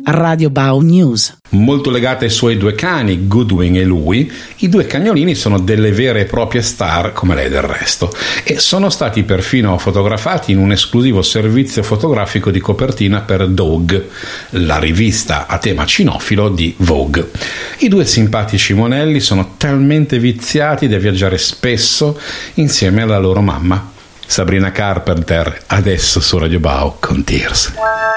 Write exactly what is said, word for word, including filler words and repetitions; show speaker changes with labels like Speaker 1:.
Speaker 1: Radio Bao News.
Speaker 2: Molto legate ai suoi due cani, Goodwin e lui, i due cagnolini sono delle vere e proprie star come lei del resto e sono stati perfino fotografati in un esclusivo servizio fotografico di copertina per Dog, la rivista a tema cinofilo di Vogue. I due simpatici monelli sono talmente viziati da viaggiare spesso insieme alla loro mamma. Sabrina Carpenter, adesso su Radio Bao con Tears.